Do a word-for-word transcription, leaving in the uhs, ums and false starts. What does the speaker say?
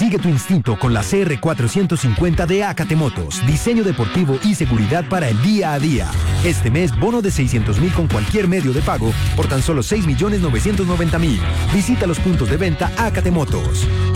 Sigue tu instinto con la C R cuatrocientos cincuenta de Acate Motos. Diseño deportivo y seguridad para el día a día. Este mes, bono de seiscientos mil con cualquier medio de pago por tan solo seis millones novecientos noventa mil. Visita los puntos de venta Acate Motos.